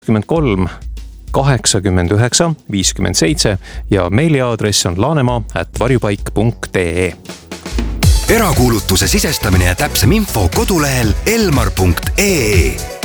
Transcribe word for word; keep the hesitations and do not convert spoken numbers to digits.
kakskümmend kolm kaheksakümmend üheksa viiskümmend seitse ja meiliaadress on laanemaa at varjupaik punkt ee. Erakuulutuse sisestamine ja täpsem info kodulehel elmar punkt ee.